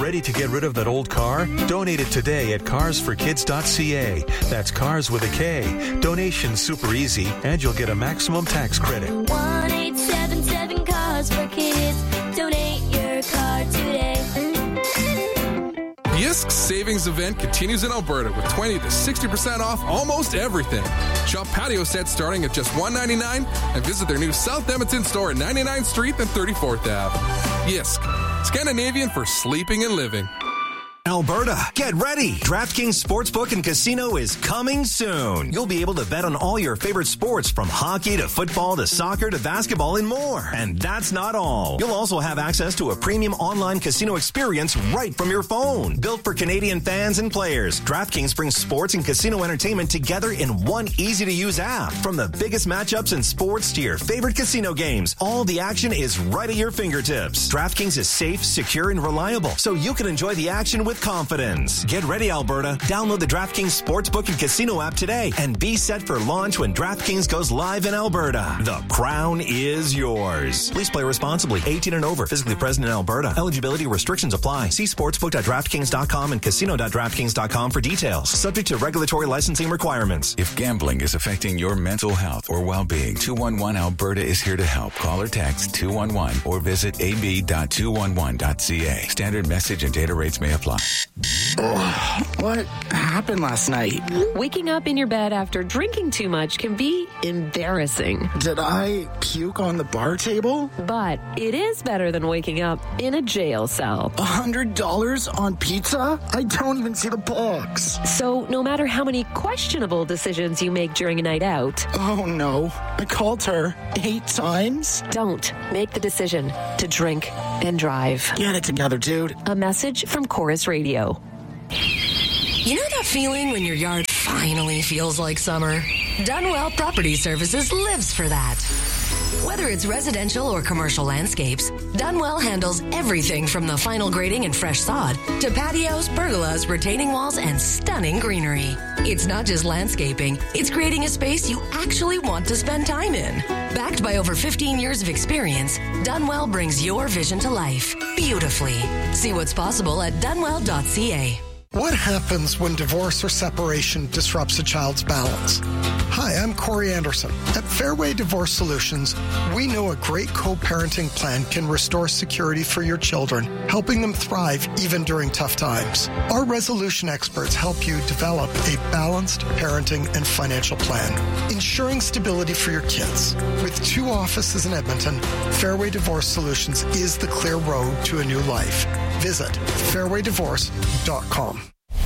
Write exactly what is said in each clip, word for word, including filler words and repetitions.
Ready to get rid of that old car? Donate it today at cars for kids dot c a. That's cars with a K. Donation's super easy, and you'll get a maximum tax credit. one eight seven seven cars for kids. Donate your car today. The Yisk Savings Event continues in Alberta with twenty to sixty percent off almost everything. Shop patio sets starting at just one dollar ninety-nine and visit their new South Edmonton store at ninety-ninth Street and thirty-fourth Avenue. Yisk, Scandinavian for sleeping and living. Alberta, get ready! DraftKings Sportsbook and Casino is coming soon. You'll be able to bet on all your favorite sports from hockey to football to soccer to basketball and more. And that's not all. You'll also have access to a premium online casino experience right from your phone. Built for Canadian fans and players, DraftKings brings sports and casino entertainment together in one easy-to-use app. From the biggest matchups in sports to your favorite casino games, all the action is right at your fingertips. DraftKings is safe, secure, and reliable, so you can enjoy the action with confidence. Get ready, Alberta. Download the DraftKings Sportsbook and Casino app today and be set for launch when DraftKings goes live in Alberta. The crown is yours. Please play responsibly. eighteen and over. Physically present in Alberta. Eligibility restrictions apply. See sportsbook dot draftkings dot com and casino dot draftkings dot com for details. Subject to regulatory licensing requirements. If gambling is affecting your mental health or well-being, two one one Alberta is here to help. Call or text two one one or visit a b dot two one one dot c a. Standard message and data rates may apply. Oh, what happened last night? Waking up in your bed after drinking too much can be embarrassing. Did I puke on the bar table? But it is better than waking up in a jail cell. A hundred dollars on pizza? I don't even see the box. So no matter how many questionable decisions you make during a night out... Oh no, I called her eight times? Don't make the decision to drink and drive. Get it together, dude. A message from Chorus Radio. You know that feeling when your yard finally feels like summer? Dunwell Property Services lives for that. Whether it's residential or commercial landscapes, Dunwell handles everything from the final grading and fresh sod to patios, pergolas, retaining walls, and stunning greenery. It's not just landscaping, it's creating a space you actually want to spend time in. Backed by over fifteen years of experience, Dunwell brings your vision to life beautifully. See what's possible at dunwell dot c a. What happens when divorce or separation disrupts a child's balance? Hi, I'm Corey Anderson. At Fairway Divorce Solutions, we know a great co-parenting plan can restore security for your children, helping them thrive even during tough times. Our resolution experts help you develop a balanced parenting and financial plan, ensuring stability for your kids. With two offices in Edmonton, Fairway Divorce Solutions is the clear road to a new life. Visit fairway divorce dot com.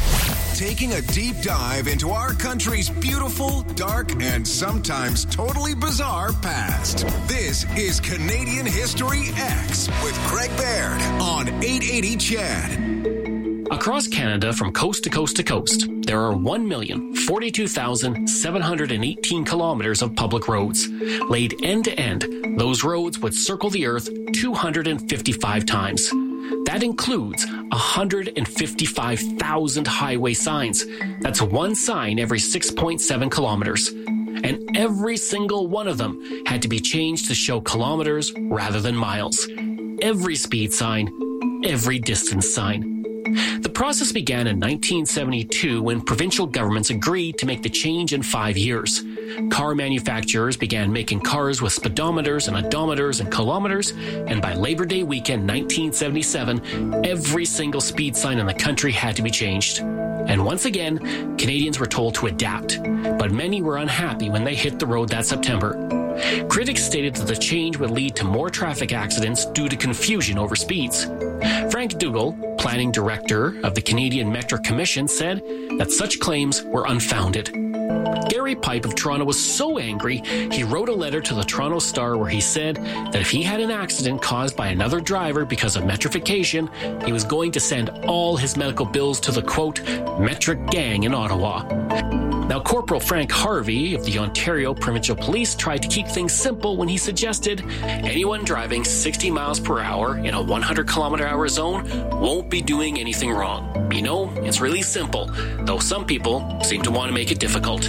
Taking a deep dive into our country's beautiful, dark, and sometimes totally bizarre past. This is Canadian History X with Craig Baird on eight eighty C H E D. Across Canada, from coast to coast to coast, there are one million forty-two thousand seven hundred eighteen kilometers of public roads. Laid end to end, those roads would circle the earth two hundred fifty-five times. That includes one hundred fifty-five thousand highway signs. That's one sign every six point seven kilometers. And every single one of them had to be changed to show kilometers rather than miles. Every speed sign, every distance sign. The process began in nineteen seventy-two when provincial governments agreed to make the change in five years. Car manufacturers began making cars with speedometers and odometers and kilometers, and by Labor Day weekend nineteen seventy-seven, every single speed sign in the country had to be changed. And once again, Canadians were told to adapt, but many were unhappy when they hit the road that September. Critics stated that the change would lead to more traffic accidents due to confusion over speeds. Frank Dougal, planning director of the Canadian Metric Commission, said that such claims were unfounded. Gary Pipe of Toronto was so angry, he wrote a letter to the Toronto Star where he said that if he had an accident caused by another driver because of metrification, he was going to send all his medical bills to the, quote, metric gang in Ottawa. Now, Corporal Frank Harvey of the Ontario Provincial Police tried to keep things simple when he suggested anyone driving sixty miles per hour in a one hundred kilometer hour zone won't be doing anything wrong. You know, it's really simple, though some people seem to want to make it difficult.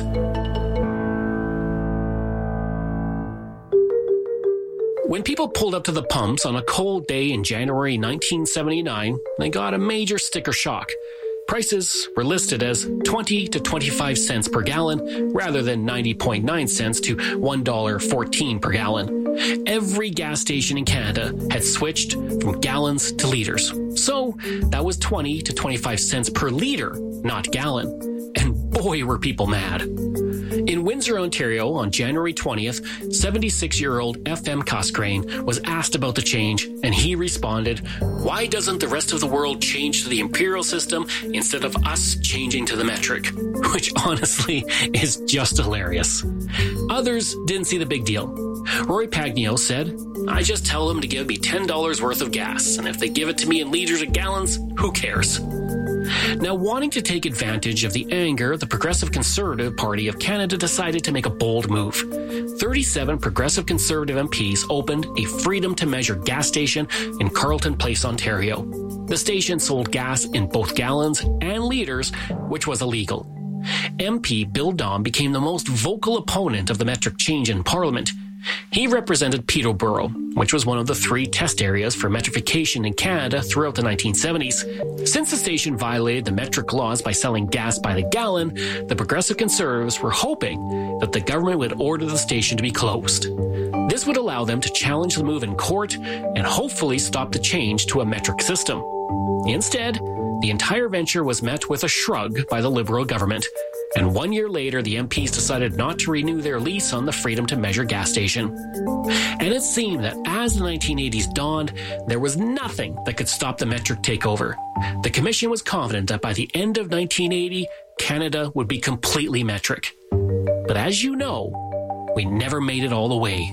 When people pulled up to the pumps on a cold day in January nineteen seventy-nine, they got a major sticker shock. Prices were listed as twenty to twenty-five cents per gallon rather than ninety point nine cents to one dollar fourteen per gallon. Every gas station in Canada had switched from gallons to liters. So that was twenty to twenty-five cents per liter, not gallon. And boy, were people mad. In Windsor, Ontario, on January twentieth, seventy-six-year-old F M Coscrane was asked about the change, and he responded, "Why doesn't the rest of the world change to the imperial system instead of us changing to the metric?" Which honestly is just hilarious. Others didn't see the big deal. Roy Pagnio said, "I just tell them to give me ten dollars worth of gas, and if they give it to me in liters or gallons, who cares?" Now, wanting to take advantage of the anger, the Progressive Conservative Party of Canada decided to make a bold move. thirty-seven Progressive Conservative M Ps opened a Freedom to Measure gas station in Carleton Place, Ontario. The station sold gas in both gallons and liters, which was illegal. M P Bill Dom became the most vocal opponent of the metric change in Parliament. He represented Peterborough, which was one of the three test areas for metrification in Canada throughout the nineteen seventies. Since the station violated the metric laws by selling gas by the gallon, the Progressive Conservatives were hoping that the government would order the station to be closed. This would allow them to challenge the move in court and hopefully stop the change to a metric system. Instead, the entire venture was met with a shrug by the Liberal government. And one year later, the M Ps decided not to renew their lease on the Freedom to Measure gas station. And it seemed that as the nineteen eighties dawned, there was nothing that could stop the metric takeover. The Commission was confident that by the end of nineteen eighty, Canada would be completely metric. But as you know, we never made it all the way.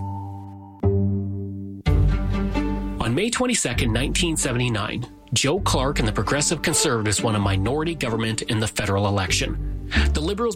On May twenty-second, nineteen seventy-nine, Joe Clark and the Progressive Conservatives won a minority government in the federal election. The Liberals